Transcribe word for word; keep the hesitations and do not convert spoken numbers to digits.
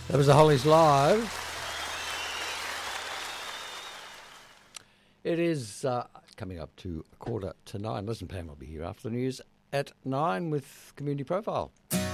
That was the Hollies Live. It is uh, coming up to a quarter to nine. Listen, Pam will be here after the news at nine with Community Profile.